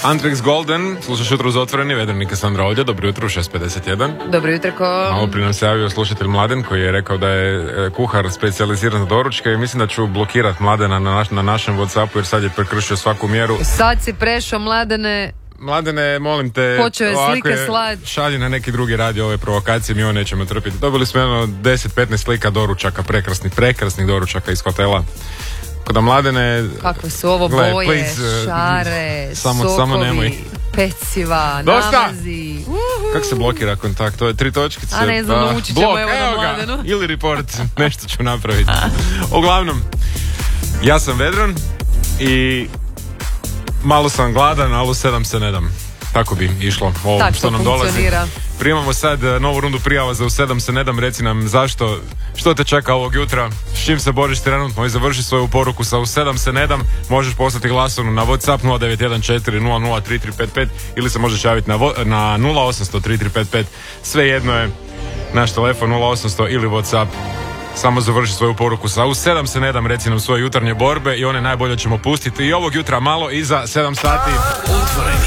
Antrix Golden, slušaš jutro uz otvoreni, Vedran i Kassandra ovdje, dobro jutro, 6:51. Dobro jutro, ko? Malo prije nam se javio slušatelj Mladen koji je rekao da je kuhar specijaliziran za doručke i mislim da ću blokirati Mladena na našem Whatsappu jer sad je prekršio svaku mjeru. Sad si prešao, Mladene, molim te, počeo je slike slad. Šalji na neki drugi radio ove provokacije, mi ovo nećemo trpiti. Dobili smo 10-15 slika doručaka, prekrasnih doručaka iz hotela. Kada Mladene... Kakve su ovo boje, šare, sokovi, samo nemoj. peciva, Dosta! namazi. Kako se blokira kontakt? To je 3 točkice. A ne znam, naučit ćemo evo na Mladenu. Ili report, nešto ću napraviti. Uglavnom, ja sam Vedran i malo sam gladan, ali u 7 se ne dam. Tako bi išlo ovo tak što nam dolazi. Primamo sad novu rundu prijava za u 7 se ne dam. Reci nam zašto, što te čeka ovog jutra, s čim se boriš trenutno i završi svoju poruku sa u 7 se ne dam. Možeš poslati glasovnu na Whatsapp 0914003355 ili se možeš javiti na 08003355. Svejedno je, naš telefon 0800 ili Whatsapp. Samo završi svoju poruku sa u 7 se ne dam, reci nam svoje jutarnje borbe i one najbolje ćemo pustiti i ovog jutra malo iza 7 sati.